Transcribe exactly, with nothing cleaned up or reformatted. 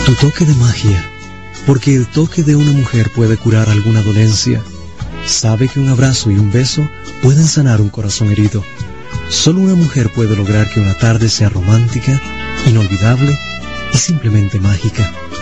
Tu toque de magia, porque el toque de una mujer puede curar alguna dolencia. Sabe que un abrazo y un beso pueden sanar un corazón herido. Solo una mujer puede lograr que una tarde sea romántica, inolvidable y simplemente mágica.